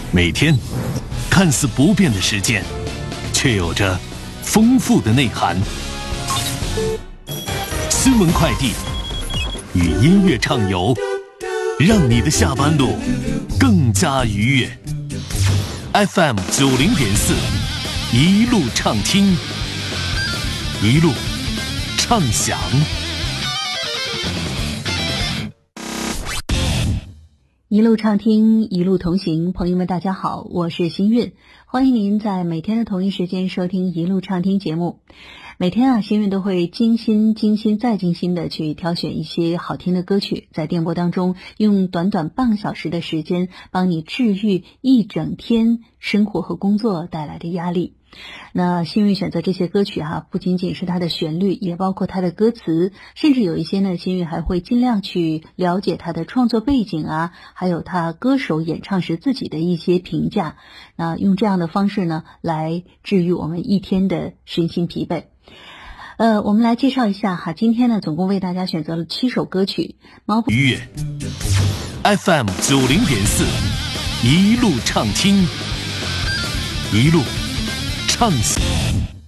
每天看似不变的时间，却有着丰富的内涵。新闻快递与音乐畅游，让你的下班路更加愉悦。FM 90.4，一路畅听，一路畅享。 一路畅听，一路同行，朋友们大家好，我是新韵，欢迎您在每天的同一时间收听一路畅听节目。每天新韵都会精心再精心的去挑选一些好听的歌曲，在电波当中用短短半个小时的时间帮你治愈一整天生活和工作带来的压力。那新韵选择这些歌曲不仅仅是它的旋律，也包括它的歌词，甚至有一些呢，新韵还会尽量去了解它的创作背景还有他歌手演唱时自己的一些评价。那用这样的方式呢，来治愈我们一天的身心疲惫。我们来介绍一下今天呢，总共为大家选择了7首歌曲。 愉悦 FM 90.4，一路畅听，一路畅享。